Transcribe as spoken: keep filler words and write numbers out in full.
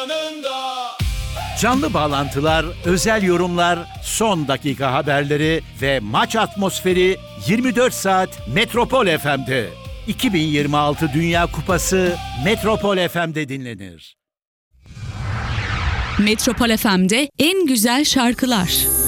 Canlı bağlantılar, özel yorumlar, son dakika haberleri ve maç atmosferi yirmi dört saat Metropol F M'de. iki bin yirmi altı Dünya Kupası Metropol F M'de dinlenir. Metropol F M'de en güzel şarkılar.